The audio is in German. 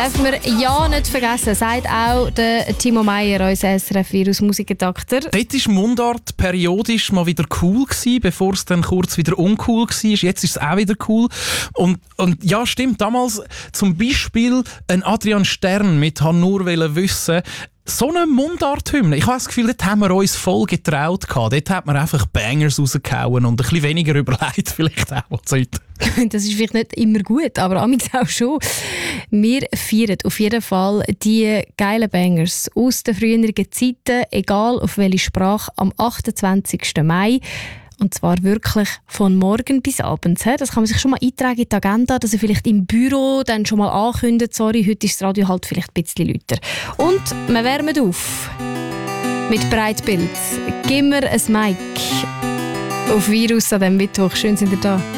Darf man ja nicht vergessen, sagt auch der Timo Meyer, unser SRF-Virus-Musikredakteur. Dort war Mundart periodisch mal wieder cool gewesen, bevor es dann kurz wieder uncool war. Jetzt ist es auch wieder cool. Und ja, stimmt, damals zum Beispiel ein Adrian Stern mit «Han nur wissen». So eine Mundart-Hymne. Ich habe das Gefühl, dort haben wir uns voll getraut. Dort hat man einfach Bangers rausgehauen und ein bisschen weniger überlegt vielleicht auch als heute. Das ist vielleicht nicht immer gut, aber amigs auch schon. Wir feiern auf jeden Fall die geilen Bangers aus den früheren Zeiten, egal auf welche Sprache, am 28. Mai. Und zwar wirklich von morgen bis abends. Das kann man sich schon mal eintragen in die Agenda, dass er vielleicht im Büro dann schon mal ankündigt, sorry, heute ist das Radio halt vielleicht ein bisschen lauter. Und wir wärmen auf mit Breitbild. Gib mir ein Mic auf Virus an diesem Mittwoch. Schön, sind ihr da.